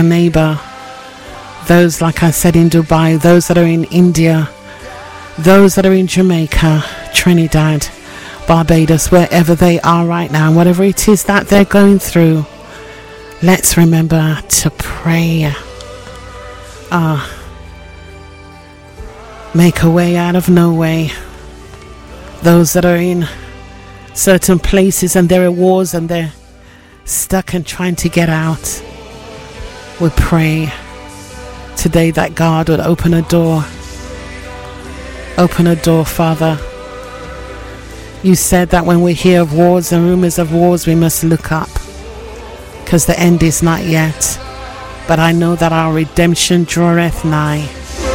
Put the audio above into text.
your neighbor. Those, like I said, in Dubai, those that are in India, those that are in Jamaica, Trinidad, Barbados, wherever they are right now, whatever it is that they're going through, let's remember to pray. Make a way out of no way. Those that are in certain places and there are wars and they're stuck and trying to get out, we pray today that God would open a door. Open a door, Father. You said that when we hear of wars and rumors of wars, we must look up, because the end is not yet. But I know that our redemption draweth nigh.